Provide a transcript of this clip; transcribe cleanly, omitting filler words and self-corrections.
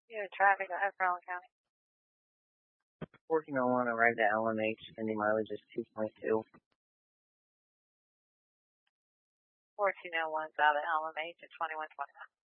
Yeah, traffic at Esmeralda County. 1401 arrived at LMH. Pending mileage is 2.2. 1401's out of LMH at 2129.